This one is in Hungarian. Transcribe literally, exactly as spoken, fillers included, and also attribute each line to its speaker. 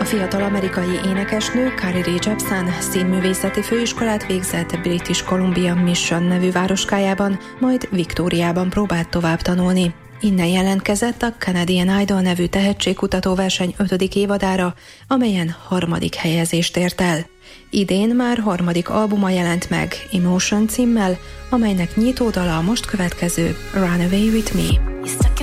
Speaker 1: fiatal amerikai énekesnő Carly Rae Jepsen színművészeti főiskolát végzett British Columbia Mission nevű városkájában, majd Victoriában próbált tovább tanulni. Innen jelentkezett a Canadian Idol nevű tehetségkutató verseny ötödik évadára, amelyen harmadik helyezést ért el. Idén már harmadik albuma jelent meg, Emotion címmel, amelynek nyitódala a most következő Run Away With Me.